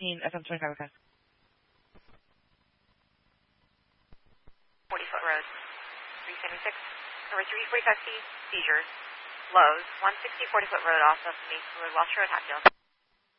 FM 25 request. 40-foot road. 376, number 345C, seizures. Lows, 160 40-foot road off of Mason Road, Welsh Road, Hatfield.